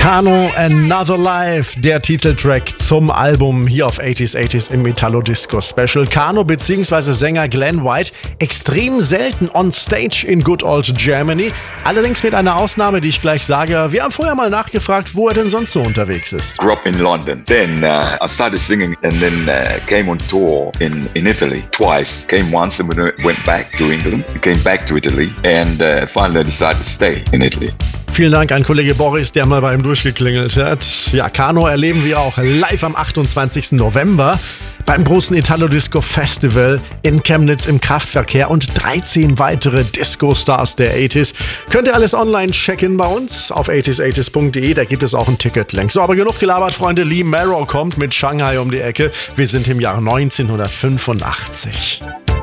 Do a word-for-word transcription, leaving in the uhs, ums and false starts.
Kano, Another Life, der Titeltrack zum Album hier auf achtziger achtziger im Italo Disco Special. Kano bzw. Sänger Glenn White, extrem selten on stage in Good Old Germany. Allerdings mit einer Ausnahme, die ich gleich sage. Wir haben vorher mal nachgefragt, wo er denn sonst so unterwegs ist. Grew up in London. Then uh, I started singing and then uh, came on tour in, in Italy twice. Came once and went back to England. Came back to Italy and uh, finally decided to stay in Italy. Vielen Dank an Kollege Boris, der mal bei ihm durchgeklingelt hat. Ja, Kano erleben wir auch live am achtundzwanzigsten November beim großen Italo Disco Festival in Chemnitz im Kraftverkehr und dreizehn weitere Disco-Stars der achtziger. Könnt ihr alles online checken bei uns auf achtziger achtziger punkt de, da gibt es auch einen Ticketlink. So, aber genug gelabert, Freunde. Lee Marrow kommt mit Shanghai um die Ecke. Wir sind im Jahr neunzehnhundertfünfundachtzig.